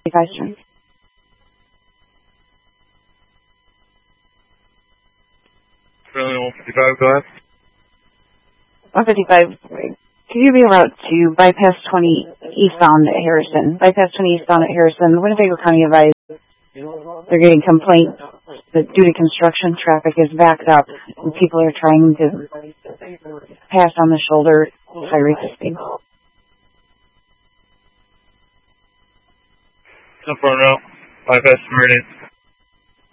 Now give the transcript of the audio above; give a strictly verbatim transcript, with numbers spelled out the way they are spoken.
fifty-five turn. one fifty-five, go ahead. one fifty-five, could you be en route to bypass twenty eastbound at Harrison? Bypass twenty eastbound at Harrison. Winnebago County advised they're getting complaints that due to construction, traffic is backed up and people are trying to pass on the shoulder at high rates of speed. ten four, no. Bypass Meridian.